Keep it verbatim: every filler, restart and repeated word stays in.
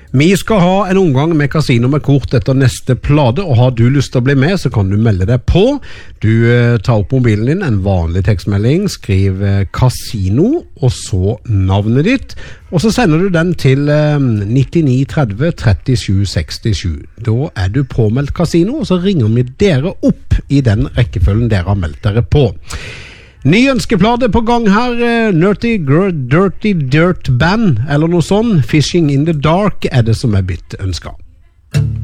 Vi skal ha en omgang med Casino med kort etter neste plate, og har du lyst til å bli med, så kan du melde deg på. Du eh, tar opp mobilen din, en vanlig tekstmelding, skriv eh, Casino, og så navnet ditt, og så sender du den til eh, nittini tretti trettisju sekstisju. Da er du påmeldt Casino, og så ringer vi dere opp i den rekkefølgen dere har meldt dere på. Ny ønskeplate på gang her, Nerdy Dirty Dirt Band, eller noe sånt. Fishing in the Dark er det som er blitt ønsket.